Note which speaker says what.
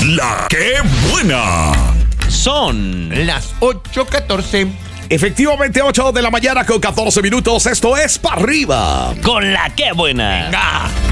Speaker 1: La que buena.
Speaker 2: Son
Speaker 3: las 8:14.
Speaker 1: Efectivamente, 8 de la mañana con 14 minutos. Esto es Pa' Arriba.
Speaker 2: con la que buena.
Speaker 3: ¡Venga!